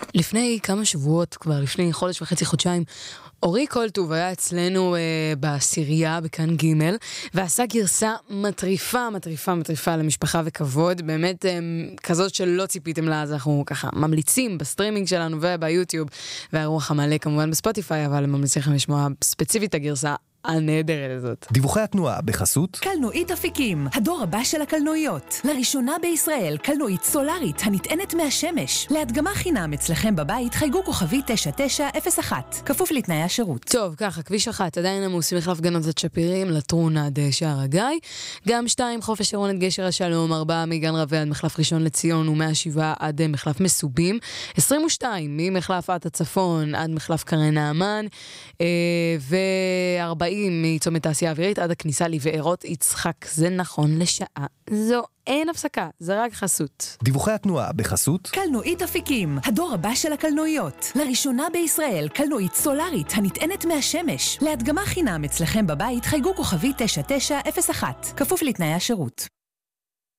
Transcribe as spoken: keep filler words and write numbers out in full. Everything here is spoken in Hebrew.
לפני כמה שבועות, כבר לפני חודש וחצי, חודשיים, אורי קולטוב היה אצלנו אה, בעשירייה בכאן ג' ועשה גרסה מטריפה, מטריפה, מטריפה למשפחה וכבוד, באמת אה, כזאת שלא ציפיתם לה, אז אנחנו ככה ממליצים בסטרימינג שלנו וביוטיוב, והרוח המלא כמובן בספוטיפיי, אבל ממליצים לכם לשמוע ספציפית הגרסה הנהדרת הזאת. דיווחי התנועה בחסות קלנועית אפיקים, הדור הבא של הקלנועיות. לראשונה בישראל, קלנועית סולארית הנטענת מהשמש. להדגמה חינם אצלכם בבית, חייגו כוכבי תשע תשע אפס אחת. כפוף לתנאי השירות. טוב, ככה, כביש אחת, עדיין עמוס מחלף גנות עד שפירים, לטרון עד שער הגיא. גם שתיים, חופש שרון עד גשר השלום, ארבע מגן רווה עד מחלף ראשון לציון, ומאה שבע עד מחלף מסובים. עשרים ושתיים, ממחלף עד הצפון עד מחלף קרן האמן, ו-ארבעים מצומת תעשייה אווירית עד הכניסה לבארות יצחק. זה נכון לשעה זו. אין הפסקה, זה רק חסות. דיווחי התנועה בחסות קלנועית אפיקים, הדור הבא של הקלנועיות. לראשונה בישראל, קלנועית סולארית הנטענת מהשמש. להדגמה חינם אצלכם בבית, חייגו כוכבי תשע תשע אפס אחת. כפוף לתנאי השירות.